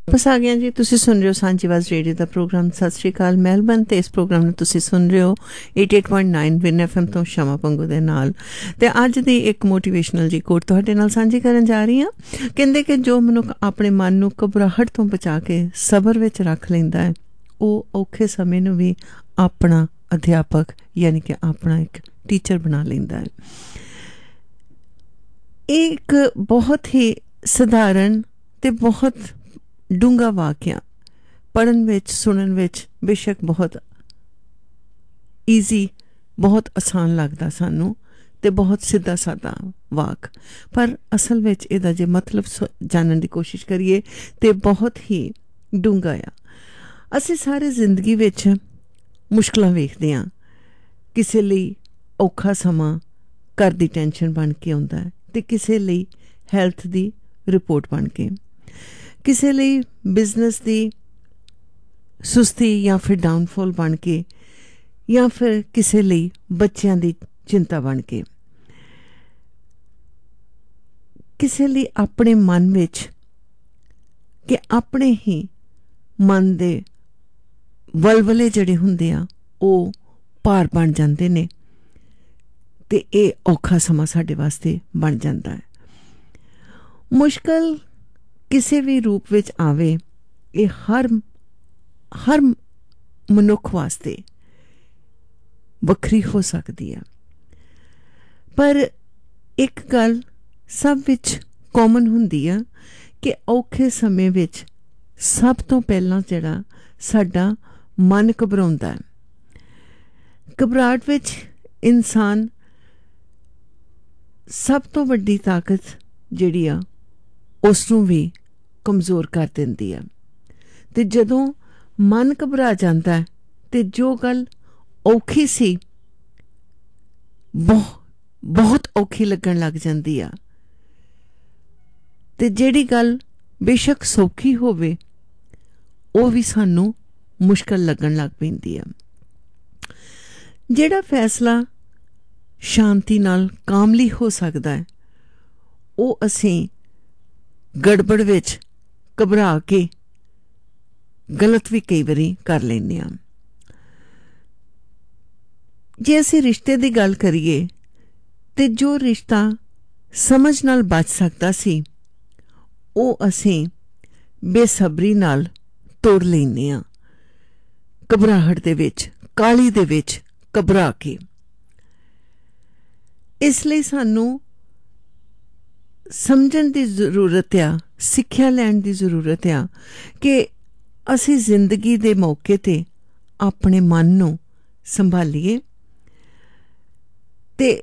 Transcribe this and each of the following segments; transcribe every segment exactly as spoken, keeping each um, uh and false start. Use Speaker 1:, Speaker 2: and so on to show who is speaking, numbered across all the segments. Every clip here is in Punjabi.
Speaker 1: वापस आ गया जी। तुसी सुन रहे हो सांझी आवाज़ रेडियो का प्रोग्राम सत श्री अकाल मेलबर्न ते इस प्रोग्राम ਨੂੰ ਤੁਸੀਂ सुन रहे हो अठासी पॉइंट नौ विन एफएम ਤੋਂ ਸ਼ਮਾ ਪੰਗੂ ਦੇ ਨਾਲ। ਤੇ ਅੱਜ ਦੀ ਇੱਕ ਮੋਟੀਵੇਸ਼ਨਲ ਜੀ ਕੋਟ ਤੁਹਾਡੇ ਨਾਲ ਸਾਂਝੀ ਕਰਨ ਜਾ ਰਹੀ ਹਾਂ। ਕਹਿੰਦੇ ਕਿ ਜੋ ਮਨੁੱਖ ਆਪਣੇ ਮਨ ਨੂੰ ਘਬਰਾਹਟ ਤੋਂ ਬਚਾ ਕੇ ਸਬਰ ਵਿੱਚ ਰੱਖ ਲੈਂਦਾ ਹੈ ਉਹ ਔਖੇ ਸਮੇਂ ਨੂੰ ਵੀ ਆਪਣਾ ਅਧਿਆਪਕ ਯਾਨੀ ਕਿ ਆਪਣਾ ਇੱਕ ਟੀਚਰ ਬਣਾ ਲੈਂਦਾ ਹੈ। ਇਹ ਇੱਕ ਬਹੁਤ ਹੀ ਸਧਾਰਨ ਤੇ ਬਹੁਤ ਡੂੰਘਾ ਵਾਕਿਆ ਪੜ੍ਹਨ ਵਿੱਚ ਸੁਣਨ ਵਿੱਚ ਬੇਸ਼ੱਕ ਬਹੁਤ ਈਜ਼ੀ ਬਹੁਤ ਆਸਾਨ ਲੱਗਦਾ ਸਾਨੂੰ ਤੇ ਬਹੁਤ ਸਿੱਧਾ ਸਾਦਾ ਵਾਕ, ਪਰ ਅਸਲ ਵਿੱਚ ਇਹਦਾ ਜੇ ਮਤਲਬ ਜਾਣਨ ਦੀ ਕੋਸ਼ਿਸ਼ ਕਰੀਏ ਤੇ ਬਹੁਤ ਹੀ ਡੂੰਘਾ ਆ। ਅਸੀਂ ਸਾਰੇ ਜ਼ਿੰਦਗੀ ਵਿੱਚ ਮੁਸ਼ਕਲਾਂ ਵੇਖਦੇ ਹਾਂ। ਕਿਸੇ ਲਈ ਔਖਾ ਸਮਾਂ ਘਰ ਦੀ ਟੈਨਸ਼ਨ ਬਣ ਕੇ ਆਉਂਦਾ ਹੈ ਤੇ ਕਿਸੇ ਲਈ ਹੈਲਥ ਦੀ ਰਿਪੋਰਟ ਬਣ ਕੇ, ਕਿਸੇ ਲਈ ਬਿਜ਼ਨਸ ਦੀ ਸੁਸਤੀ ਜਾਂ ਫਿਰ ਡਾਊਨਫਾਲ ਬਣ ਕੇ, ਜਾਂ ਫਿਰ ਕਿਸੇ ਲਈ ਬੱਚਿਆਂ ਦੀ ਚਿੰਤਾ ਬਣ ਕੇ, ਕਿਸੇ ਲਈ ਆਪਣੇ ਮਨ ਵਿੱਚ ਕਿ ਆਪਣੇ ਹੀ ਮਨ ਦੇ ਵਲਵਲੇ ਜਿਹੜੇ ਹੁੰਦੇ ਆ ਉਹ ਭਾਰ ਬਣ ਜਾਂਦੇ ਨੇ ਤੇ ਇਹ ਔਖਾ ਸਮਾਂ ਸਾਡੇ ਵਾਸਤੇ ਬਣ ਜਾਂਦਾ ਹੈ। ਮੁਸ਼ਕਲ ਕਿਸੇ ਵੀ ਰੂਪ ਵਿੱਚ ਆਵੇ, ਇਹ ਹਰ ਹਰ ਮਨੁੱਖ ਵਾਸਤੇ ਵੱਖਰੀ ਹੋ ਸਕਦੀ ਹੈ, ਪਰ ਇੱਕ ਗੱਲ ਸਭ ਵਿੱਚ ਕਾਮਨ ਹੁੰਦੀ ਆ ਕਿ ਔਖੇ ਸਮੇਂ ਵਿੱਚ ਸਭ ਤੋਂ ਪਹਿਲਾਂ ਜਿਹੜਾ ਸਾਡਾ ਮਨ ਘਬਰਾਉਂਦਾ ਹੈ। ਘਬਰਾਹਟ ਵਿੱਚ ਇਨਸਾਨ ਸਭ ਤੋਂ ਵੱਡੀ ਤਾਕਤ ਜਿਹੜੀ ਆ ਉਸ ਨੂੰ ਵੀ ਕਮਜ਼ੋਰ ਕਰ ਦਿੰਦੀ ਆ। ਤੇ ਜਦੋਂ ਮਨ ਘਬਰਾ ਜਾਂਦਾ ਹੈ ਤੇ ਜੋ ਗੱਲ ਔਖੀ ਸੀ ਬਹੁਤ ਬਹੁਤ ਔਖੀ ਲੱਗਣ ਲੱਗ ਜਾਂਦੀ ਆ, ਤੇ ਜਿਹੜੀ ਗੱਲ ਬੇਸ਼ੱਕ ਸੌਖੀ ਹੋਵੇ ਉਹ ਵੀ ਸਾਨੂੰ ਮੁਸ਼ਕਲ ਲੱਗਣ ਲੱਗ ਪੈਂਦੀ ਆ। ਜਿਹੜਾ ਫੈਸਲਾ ਸ਼ਾਂਤੀ ਨਾਲ ਕਾਮਲੀ ਹੋ ਸਕਦਾ ਹੈ ਉਹ ਅਸੀਂ ਗੜਬੜ ਵਿੱਚ ਘਬਰਾ ਕੇ ਗਲਤ ਵੀ ਕਈ ਵਾਰੀ ਕਰ ਲੈਂਦੇ ਹਾਂ। ਜੇ ਅਸੀਂ ਰਿਸ਼ਤੇ ਦੀ ਗੱਲ ਕਰੀਏ ਤੇ ਜੋ ਰਿਸ਼ਤਾ ਸਮਝ ਨਾਲ ਬਚ ਸਕਦਾ ਸੀ ਉਹ ਅਸੀਂ ਬੇਸਬਰੀ ਨਾਲ ਤੋੜ ਲੈਂਦੇ ਹਾਂ, ਘਬਰਾਹਟ ਦੇ ਵਿੱਚ, ਕਾਹਲੀ ਦੇ ਵਿੱਚ ਘਬਰਾ ਕੇ। ਇਸ ਲਈ ਸਾਨੂੰ ਸਮਝਣ ਦੀ ਜ਼ਰੂਰਤ ਆ, ਸਿੱਖਿਆ ਲੈਣ ਦੀ ਜ਼ਰੂਰਤ ਆ ਕਿ ਅਸੀਂ ਜ਼ਿੰਦਗੀ ਦੇ ਮੌਕੇ 'ਤੇ ਆਪਣੇ ਮਨ ਨੂੰ ਸੰਭਾਲੀਏ ਤੇ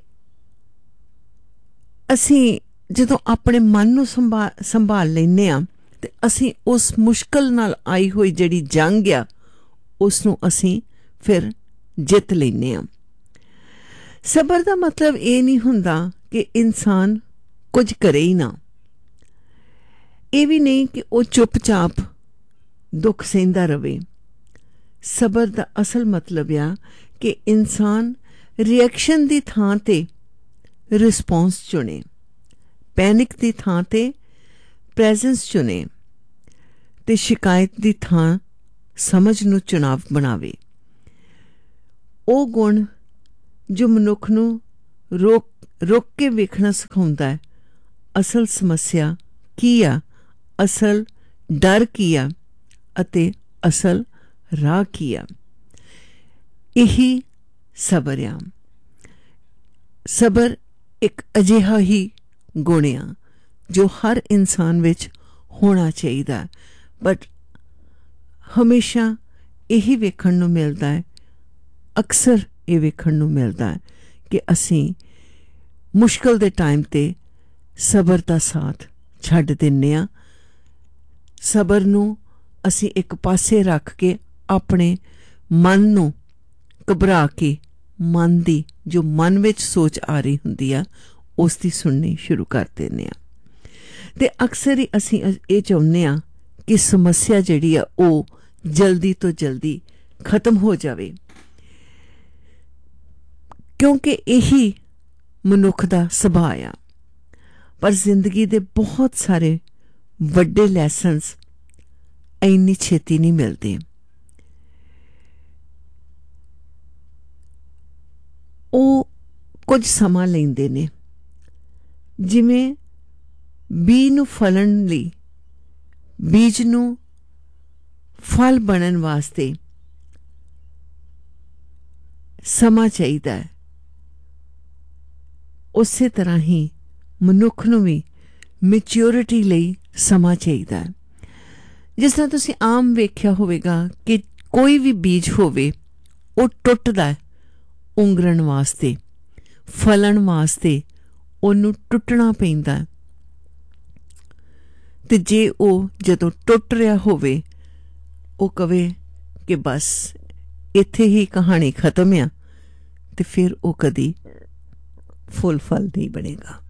Speaker 1: ਅਸੀਂ ਜਦੋਂ ਆਪਣੇ ਮਨ ਨੂੰ ਸੰਭਾ ਸੰਭਾਲ ਲੈਂਦੇ ਹਾਂ ਤੇ ਅਸੀਂ ਉਸ ਮੁਸ਼ਕਲ ਨਾਲ ਆਈ ਹੋਈ ਜਿਹੜੀ ਜੰਗ ਆ ਉਸ ਨੂੰ ਅਸੀਂ ਫਿਰ ਜਿੱਤ ਲੈਂਦੇ ਹਾਂ। ਸਬਰ ਦਾ ਮਤਲਬ ਇਹ ਨਹੀਂ ਹੁੰਦਾ ਕਿ ਇਨਸਾਨ ਕੁਝ ਕਰੇ ਹੀ ਨਾ। ਇਹ ਵੀ ਨਹੀਂ ਕਿ ਉਹ ਚੁੱਪ-ਚਾਪ ਦੁੱਖ ਸਹਿੰਦਾ ਰਵੇ। ਸਬਰ ਦਾ ਅਸਲ ਮਤਲਬ ਆ ਕਿ ਇਨਸਾਨ ਰਿਐਕਸ਼ਨ ਦੀ ਥਾਂ ਤੇ ਰਿਸਪੌਂਸ ਚੁਣੇ, ਪੈਨਿਕ ਦੀ ਥਾਂ ਤੇ ਪ੍ਰੈਜ਼ੈਂਸ ਚੁਣੇ ਤੇ ਸ਼ਿਕਾਇਤ ਦੀ ਥਾਂ ਸਮਝ ਨੂੰ ਚੁਣਾਵ ਬਣਾਵੇ। ਉਹ ਗੁਣ ਜੋ ਮਨੁੱਖ ਨੂੰ ਰੋਕ ਰੁਕ ਕੇ ਵੇਖਣਾ ਸਿਖਾਉਂਦਾ ਹੈ ਅਸਲ ਸਮੱਸਿਆ ਕੀ ਆ, ਅਸਲ ਡਰ ਕੀ ਆ ਅਤੇ ਅਸਲ ਰਾਹ ਕੀ ਆ। ਇਹੀ ਸਬਰ ਆ। ਸਬਰ ਇੱਕ ਅਜਿਹਾ ਹੀ ਗੁਣ ਆ ਜੋ ਹਰ ਇਨਸਾਨ ਵਿੱਚ ਹੋਣਾ ਚਾਹੀਦਾ, ਬਟ ਹਮੇਸ਼ਾ ਇਹੀ ਵੇਖਣ ਨੂੰ ਮਿਲਦਾ ਹੈ, ਅਕਸਰ ਇਹ ਵੇਖਣ ਨੂੰ ਮਿਲਦਾ ਹੈ ਕਿ ਅਸੀਂ ਮੁਸ਼ਕਲ ਦੇ ਟਾਈਮ 'ਤੇ ਸਬਰ ਦਾ ਸਾਥ ਛੱਡ ਦਿੰਦੇ ਹਾਂ। ਸਬਰ ਨੂੰ ਅਸੀਂ ਇੱਕ ਪਾਸੇ ਰੱਖ ਕੇ ਆਪਣੇ ਮਨ ਨੂੰ ਘਬਰਾ ਕੇ ਮਨ ਦੀ ਜੋ ਮਨ ਵਿੱਚ ਸੋਚ ਆ ਰਹੀ ਹੁੰਦੀ ਆ ਉਸ ਦੀ ਸੁਣਨੀ ਸ਼ੁਰੂ ਕਰ ਦਿੰਦੇ ਹਾਂ। ਅਤੇ ਅਕਸਰ ਹੀ ਅਸੀਂ ਇਹ ਚਾਹੁੰਦੇ ਹਾਂ ਕਿ ਸਮੱਸਿਆ ਜਿਹੜੀ ਆ ਉਹ ਜਲਦੀ ਤੋਂ ਜਲਦੀ ਖਤਮ ਹੋ ਜਾਵੇ, ਕਿਉਂਕਿ ਇਹੀ ਮਨੁੱਖ ਦਾ ਸੁਭਾਅ ਆ। ਪਰ ਜ਼ਿੰਦਗੀ ਦੇ ਬਹੁਤ ਸਾਰੇ ਵੱਡੇ ਲੈਸਨਸ ਇੰਨੀ ਛੇਤੀ ਨਹੀਂ ਮਿਲਦੇ। ਉਹ ਕੁਝ ਸਮਾਂ ਲੈਂਦੇ ਨੇ। ਜਿਵੇਂ ਬੀਜ ਨੂੰ ਫਲਣ ਲਈ, ਬੀਜ ਨੂੰ ਫਲ ਬਣਨ ਵਾਸਤੇ ਸਮਾਂ ਚਾਹੀਦਾ ਹੈ, ਉਸੇ ਤਰ੍ਹਾਂ ਹੀ ਮਨੁੱਖ ਨੂੰ ਵੀ ਮੈਚਿਓਰਿਟੀ ਲਈ ਸਮਾਂ ਚਾਹੀਦਾ ਹੈ। ਜਿਸ ਤਰ੍ਹਾਂ ਤੁਸੀਂ ਆਮ ਵੇਖਿਆ ਹੋਵੇਗਾ ਕਿ ਕੋਈ ਵੀ ਬੀਜ ਹੋਵੇ ਉਹ ਟੁੱਟਦਾ ਹੈ, ਉਂਗਰਨ ਵਾਸਤੇ, ਫਲਣ ਵਾਸਤੇ ਉਹਨੂੰ ਟੁੱਟਣਾ ਪੈਂਦਾ। ਤੇ ਜੇ ਉਹ ਜਦੋਂ ਟੁੱਟ ਰਿਹਾ ਹੋਵੇ ਉਹ ਕਵੇ ਕਿ ਬਸ ਇੱਥੇ ਹੀ ਕਹਾਣੀ ਖਤਮ ਆ, ਤੇ ਫਿਰ ਉਹ ਕਦੀ ਫੁੱਲ ਫਲ ਨਹੀਂ ਬਣੇਗਾ।